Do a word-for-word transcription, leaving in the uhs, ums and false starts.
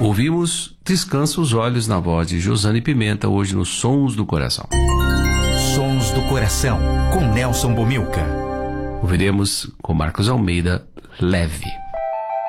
Ouvimos Descansa os Olhos na voz de Josane Pimenta, hoje nos Sons do Coração. Sons do Coração, com Nelson Bomilca. Ouviremos com Marcos Almeida, Leve.